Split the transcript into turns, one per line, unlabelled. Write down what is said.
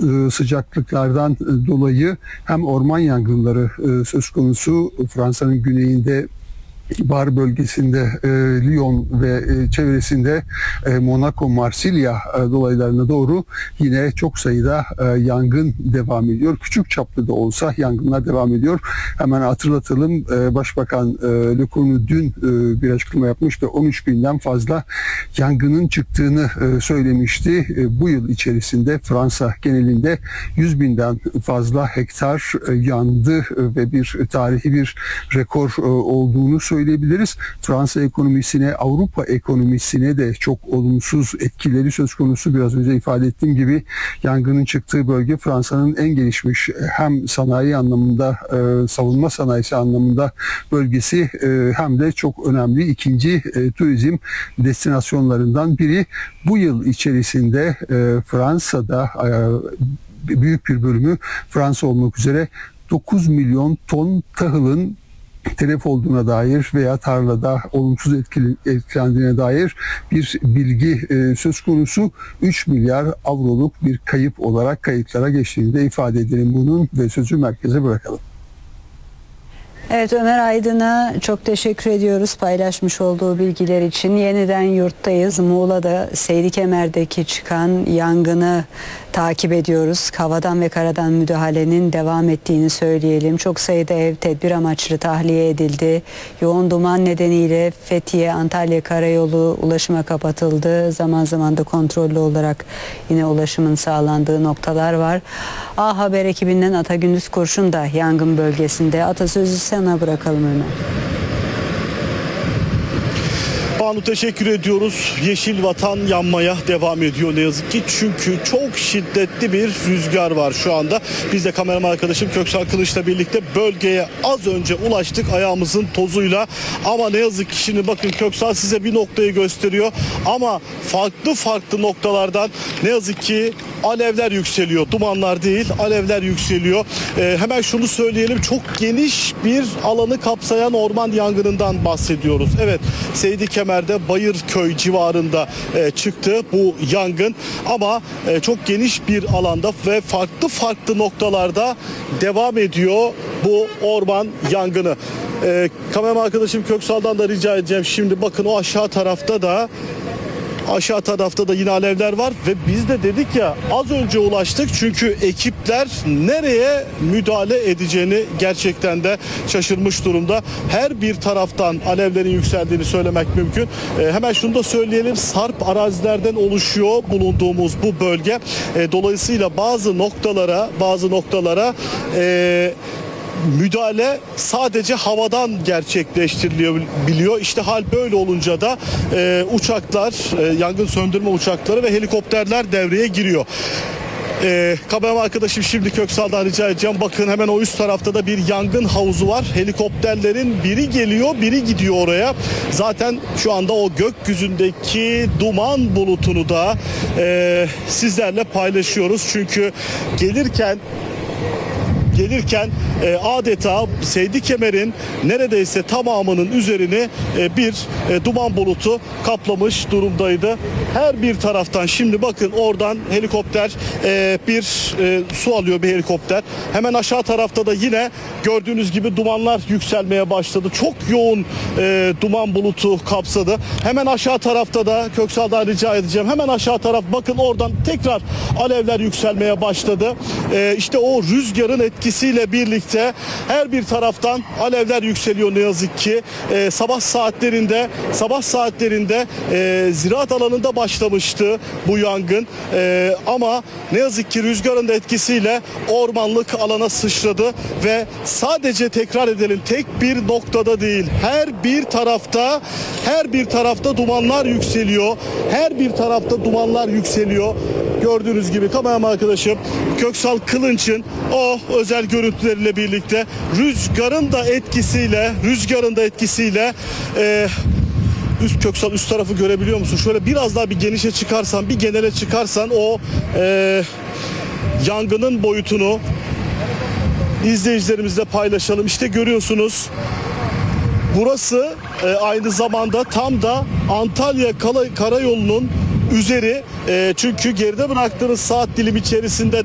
sıcaklıklardan dolayı hem orman yangınları söz konusu. Fransa'nın güneyinde Bar bölgesinde Lyon ve çevresinde Monaco, Marsilya dolaylarına doğru yine çok sayıda yangın devam ediyor. Küçük çaplı da olsa yangınlar devam ediyor. Hemen hatırlatalım, Başbakan Lecornu dün bir açıklama yapmış ve 13 binden fazla yangının çıktığını söylemişti. Bu yıl içerisinde Fransa genelinde 100 binden fazla hektar yandı ve bir tarihi bir rekor olduğunu söyleyebiliriz. Fransa ekonomisine, Avrupa ekonomisine de çok olumsuz etkileri söz konusu. Biraz önce ifade ettiğim gibi yangının çıktığı bölge Fransa'nın en gelişmiş hem sanayi anlamında, savunma sanayisi anlamında bölgesi hem de çok önemli ikinci turizm destinasyonlarından biri. Bu yıl içerisinde Fransa'da büyük bir bölümü Fransa olmak üzere 9 milyon ton tahılın telef olduğuna dair veya tarlada olumsuz etkilendiğine dair bir bilgi söz konusu. 3 milyar avroluk bir kayıp olarak kayıtlara geçtiğini de ifade edelim bunun ve sözü merkeze bırakalım.
Evet, Ömer Aydın'a çok teşekkür ediyoruz paylaşmış olduğu bilgiler için. Yeniden yurttayız. Muğla'da Seydikemer'deki çıkan yangını takip ediyoruz. Havadan ve karadan müdahalenin devam ettiğini söyleyelim. Çok sayıda ev tedbir amaçlı tahliye edildi. Yoğun duman nedeniyle Fethiye-Antalya karayolu ulaşıma kapatıldı. Zaman zaman da kontrollü olarak yine ulaşımın sağlandığı noktalar var. A Haber ekibinden Atagündüz Kurşun da yangın bölgesinde. Atasözü sana bırakalım Ömer.
Banu, teşekkür ediyoruz. Yeşil vatan yanmaya devam ediyor ne yazık ki. Çünkü çok şiddetli bir rüzgar var şu anda. Biz de kameraman arkadaşım Köksal Kılıç'la birlikte bölgeye az önce ulaştık ayağımızın tozuyla. Ama ne yazık ki şimdi bakın Köksal size bir noktayı gösteriyor. Ama farklı noktalardan ne yazık ki alevler yükseliyor. Dumanlar değil, alevler yükseliyor. Hemen şunu söyleyelim. Çok geniş bir alanı kapsayan orman yangınından bahsediyoruz. Evet, Seydikemer'de Bayırköy civarında çıktı bu yangın. Ama çok geniş bir alanda ve farklı noktalarda devam ediyor bu orman yangını. Kameraman arkadaşım Köksal'dan da rica edeceğim. Şimdi bakın o aşağı tarafta da yine alevler var ve biz de dedik ya az önce ulaştık çünkü ekipler nereye müdahale edeceğini gerçekten de şaşırmış durumda. Her bir taraftan alevlerin yükseldiğini söylemek mümkün. Hemen şunu da söyleyelim, sarp arazilerden oluşuyor bulunduğumuz bu bölge. Dolayısıyla bazı noktalara müdahale sadece havadan gerçekleştiriliyor. İşte hal böyle olunca da uçaklar, yangın söndürme uçakları ve helikopterler devreye giriyor. Kameraman arkadaşım şimdi Köksal'dan rica edeceğim. Bakın hemen o üst tarafta da bir yangın havuzu var. Helikopterlerin biri geliyor, biri gidiyor oraya. Zaten şu anda o gökyüzündeki duman bulutunu da sizlerle paylaşıyoruz. Çünkü gelirken adeta Seydikemer'in neredeyse tamamının üzerini bir duman bulutu kaplamış durumdaydı. Her bir taraftan şimdi bakın oradan helikopter bir su alıyor bir helikopter. Hemen aşağı tarafta da yine gördüğünüz gibi dumanlar yükselmeye başladı. Çok yoğun duman bulutu kapsadı. Hemen aşağı tarafta da Köksal'dan rica edeceğim. Hemen aşağı taraf bakın oradan tekrar alevler yükselmeye başladı. İşte o rüzgarın etkisiyle birlikte her bir taraftan alevler yükseliyor ne yazık ki. Sabah saatlerinde ziraat alanında başlamıştı bu yangın. Ama ne yazık ki rüzgarın da etkisiyle ormanlık alana sıçradı ve sadece tekrar edelim tek bir noktada değil her bir tarafta dumanlar yükseliyor. Her bir tarafta dumanlar yükseliyor. Gördüğünüz gibi kameraman arkadaşım Köksal Kılınç'ın o özel görüntüleriyle birlikte rüzgarın da etkisiyle Köksal üst tarafı görebiliyor musun? Şöyle biraz daha bir genişe çıkarsan, bir genele çıkarsan o yangının boyutunu izleyicilerimizle paylaşalım. İşte görüyorsunuz. Burası aynı zamanda tam da Antalya Karayolu'nun üzeri. Çünkü geride bıraktığınız saat dilimi içerisinde